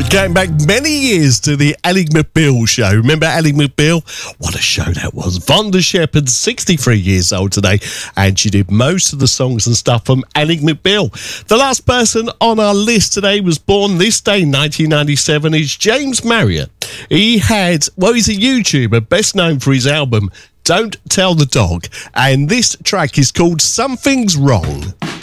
Going back many years to the Ally McBeal show. Remember Ally McBeal? What a show that was. Vonda Shepard's 63 years old today, and she did most of the songs and stuff from Ally McBeal. The last person on our list today was born this day, 1997, is James Marriott. He's a YouTuber, best known for his album Don't Tell the Dog, and this track is called Something's Wrong.